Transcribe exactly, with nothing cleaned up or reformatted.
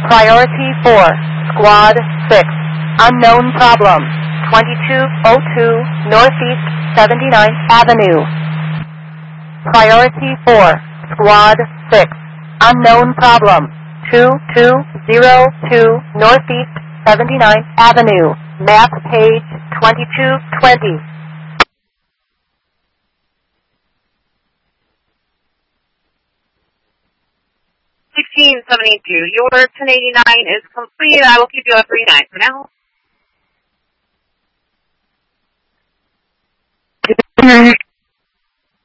Priority four, Squad six, unknown problem, twenty-two oh two Northeast seventy-ninth Avenue. Priority four, Squad six, unknown problem, two two zero two Northeast seventy-ninth Avenue, map page twenty-two twenty. sixteen seventy-two, your ten eighty-nine is complete. I will keep you at three nine for now.